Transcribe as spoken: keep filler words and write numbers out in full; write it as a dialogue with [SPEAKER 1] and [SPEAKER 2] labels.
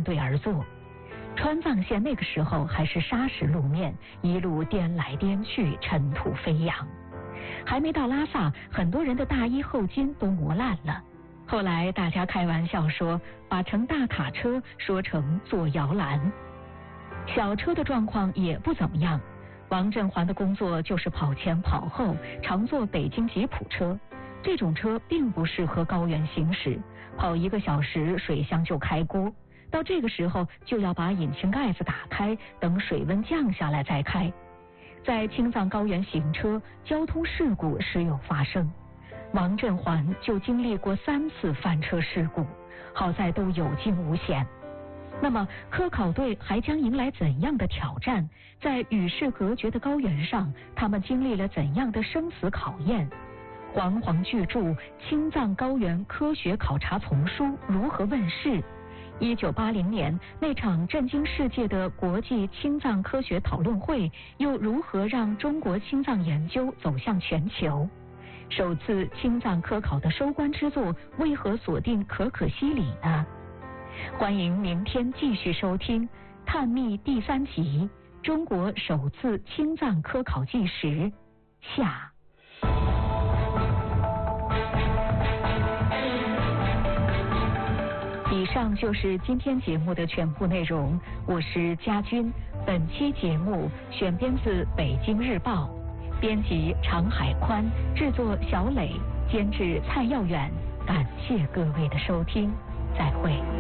[SPEAKER 1] 对而坐。川藏线那个时候还是砂石路面，一路颠来颠去，尘土飞扬。还没到拉萨，很多人的大衣后襟都磨烂了。后来大家开玩笑说，把乘大卡车说成坐摇篮。小车的状况也不怎么样，王振环的工作就是跑前跑后，常坐北京吉普车。这种车并不适合高原行驶，跑一个小时水箱就开锅。到这个时候就要把引擎盖子打开，等水温降下来再开。在青藏高原行车，交通事故时有发生，王振环就经历过三次翻车事故，好在都有惊无险。那么科考队还将迎来怎样的挑战？在与世隔绝的高原上，他们经历了怎样的生死考验？煌煌巨著《青藏高原科学考察丛书》如何问世？一九八零年那场震惊世界的国际青藏科学讨论会，又如何让中国青藏研究走向全球？首次青藏科考的收官之作为何锁定可可西里呢？欢迎明天继续收听《探秘》第三集《中国首次青藏科考纪实》下。以上就是今天节目的全部内容，我是佳君。本期节目选编自《北京日报》，编辑常海宽，制作小磊，监制蔡耀远。感谢各位的收听，再会。